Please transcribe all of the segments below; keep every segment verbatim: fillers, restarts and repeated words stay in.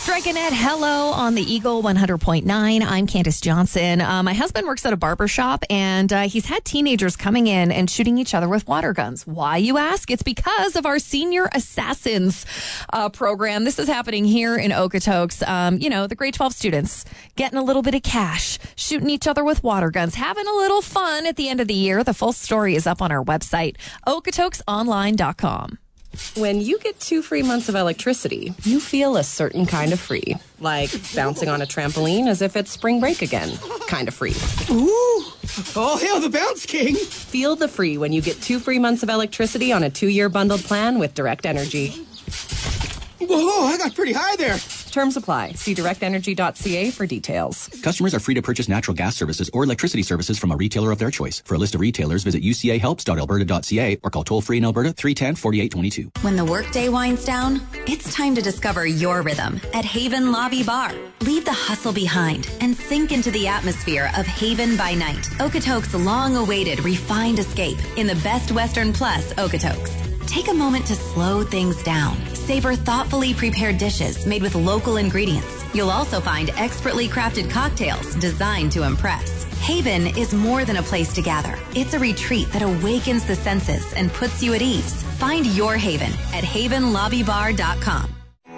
Striking it. Hello on the Eagle one hundred point nine. I'm Candace Johnson. Uh, my husband works at a barber shop, and uh, he's had teenagers coming in and shooting each other with water guns. Why, you ask? It's because of our Senior Assassins uh, program. This is happening here in Okotoks. Um, you know, the grade twelve students getting a little bit of cash, shooting each other with water guns, having a little fun at the end of the year. The full story is up on our website, okotoks online dot com. When you get two free months of electricity, you feel a certain kind of free. Like bouncing on a trampoline as if it's spring break again. Kind of free. Ooh! All hail the Bounce King! Feel the free when you get two free months of electricity on a two-year bundled plan with Direct Energy. Whoa, I got pretty high there. Terms apply. See direct energy dot c a for details. Customers are free to purchase natural gas services or electricity services from a retailer of their choice. For a list of retailers, visit u c a helps dot alberta dot c a or call toll-free in Alberta three one zero, four eight two two. When the workday winds down, it's time to discover your rhythm at Haven Lobby Bar. Leave the hustle behind and sink into the atmosphere of Haven by Night, Okotoks' long-awaited refined escape in the Best Western Plus Okotoks. Take a moment to slow things down. Savor thoughtfully prepared dishes made with local ingredients. You'll also find expertly crafted cocktails designed to impress. Haven is more than a place to gather. It's a retreat that awakens the senses and puts you at ease. Find your Haven at haven lobby bar dot com.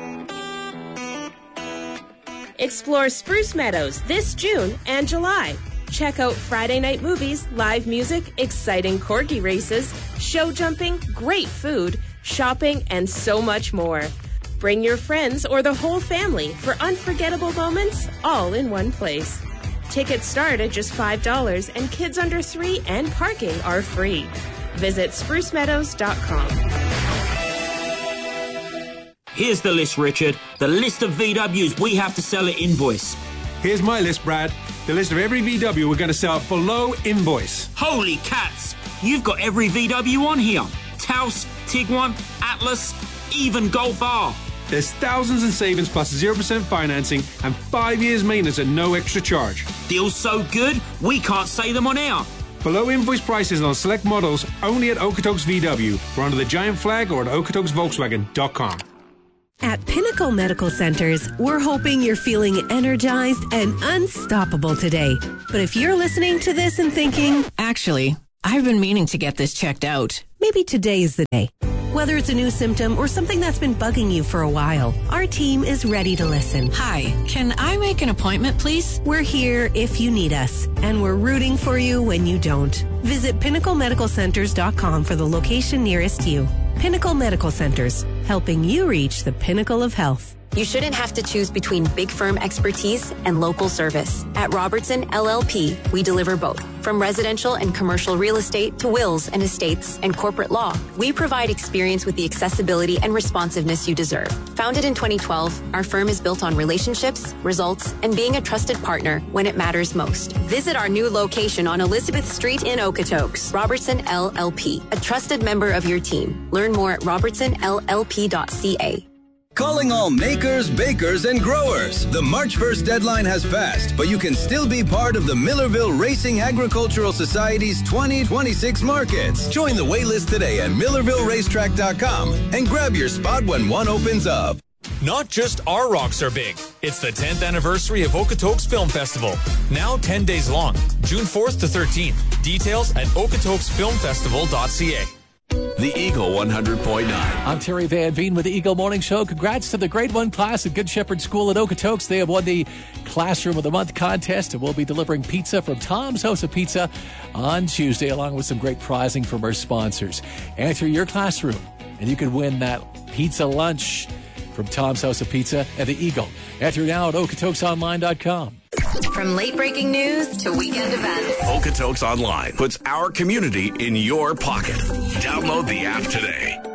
Explore Spruce Meadows this June and July. Check out Friday night movies, live music, exciting corgi races, show jumping, great food, shopping, and so much more. Bring your friends or the whole family for unforgettable moments all in one place. Tickets start at just five dollars and kids under three and parking are free. Visit spruce meadows dot com. Here's the list, Richard. The list of V Ws we have to sell at invoice. Here's my list, Brad. The list of every V W we're going to sell below invoice. Holy cats! You've got every V W on here. Taos, Tiguan, Atlas, even Golf R. There's thousands in savings plus zero percent financing and five years maintenance at no extra charge. Deals so good, we can't say them on air. Below invoice prices on select models only at Okotoks V W. We're under the giant flag or at okotoks volkswagen dot com. At Pinnacle Medical Centers, we're hoping you're feeling energized and unstoppable today. But if you're listening to this and thinking, actually, I've been meaning to get this checked out, maybe today's the day. Whether it's a new symptom or something that's been bugging you for a while, our team is ready to listen. Hi, can I make an appointment, please? We're here if you need us, and we're rooting for you when you don't. Visit pinnacle medical centers dot com for the location nearest you. Pinnacle Medical Centers, helping you reach the pinnacle of health. You shouldn't have to choose between big firm expertise and local service. At Robertson L L P, we deliver both. From residential and commercial real estate to wills and estates and corporate law, we provide experience with the accessibility and responsiveness you deserve. Founded in twenty twelve, our firm is built on relationships, results, and being a trusted partner when it matters most. Visit our new location on Elizabeth Street in Okotoks. Robertson L L P, a trusted member of your team. Learn more at robertson l l p dot c a. Calling all makers, bakers, and growers. The March first deadline has passed, but you can still be part of the Millerville Racing Agricultural Society's twenty twenty-six markets. Join the waitlist today at millerville racetrack dot com and grab your spot when one opens up. Not just our rocks are big. It's the tenth anniversary of Okotoks Film Festival. Now ten days long, June fourth to thirteenth. Details at okotoks film festival dot c a. The Eagle one hundred point nine. I'm Terry Van Veen with the Eagle Morning Show. Congrats to the grade one class at Good Shepherd School at Okotoks. They have won the Classroom of the Month contest and will be delivering pizza from Tom's House of Pizza on Tuesday, along with some great prizing from our sponsors. Enter your classroom, and you can win that pizza lunch from Tom's House of Pizza and the Eagle. Enter now at okotoks online dot com. From late-breaking news to weekend events, Okotoks Online puts our community in your pocket. Download the app today.